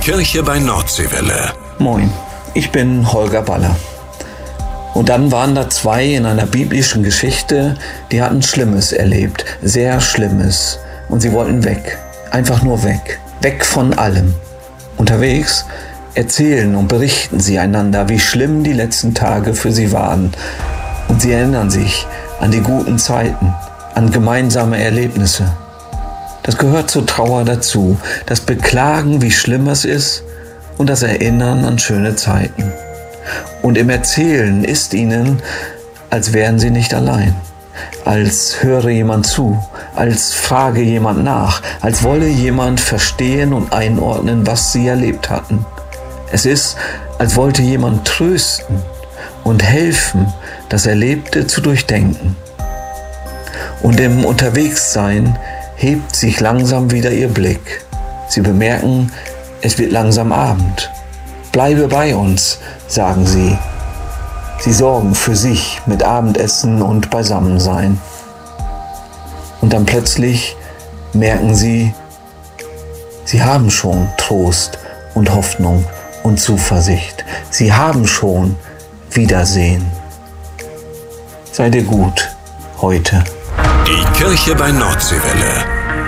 Kirche bei Nordseewelle. Moin, ich bin Holger Baller. Und dann waren da zwei in einer biblischen Geschichte, die hatten Schlimmes erlebt, sehr Schlimmes. Und sie wollten weg, einfach nur weg, weg von allem. Unterwegs erzählen und berichten sie einander, wie schlimm die letzten Tage für sie waren. Und sie erinnern sich an die guten Zeiten, an gemeinsame Erlebnisse. Das gehört zur Trauer dazu, das Beklagen, wie schlimm es ist, und das Erinnern an schöne Zeiten. Und im Erzählen ist ihnen, als wären sie nicht allein, als höre jemand zu, als frage jemand nach, als wolle jemand verstehen und einordnen, was sie erlebt hatten. Es ist, als wollte jemand trösten und helfen, das Erlebte zu durchdenken. Und im Unterwegssein hebt sich langsam wieder ihr Blick. Sie bemerken, es wird langsam Abend. Bleibe bei uns, sagen sie. Sie sorgen für sich mit Abendessen und Beisammensein. Und dann plötzlich merken sie, sie haben schon Trost und Hoffnung und Zuversicht. Sie haben schon Wiedersehen. Sei dir gut heute. Die Kirche bei Nordseewelle.